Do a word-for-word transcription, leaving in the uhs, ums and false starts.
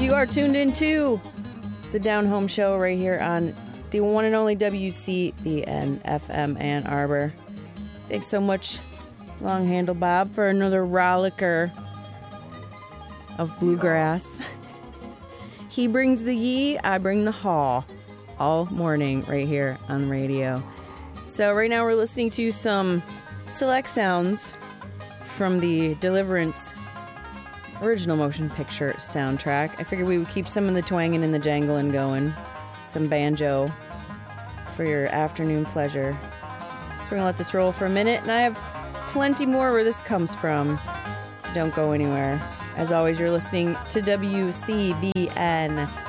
You are tuned into the Down Home Show right here on the one and only W C B N F M Ann Arbor. Thanks so much, Long Handle Bob, for another rollicker of bluegrass. He brings the ye, I bring the haw, all morning right here on radio. So right now we're listening to some select sounds from the Deliverance original motion picture soundtrack. I figured we would keep some of the twanging and the jangling going. Some banjo for your afternoon pleasure. So we're going to let this roll for a minute, and I have plenty more where this comes from. So don't go anywhere. As always, you're listening to W C B N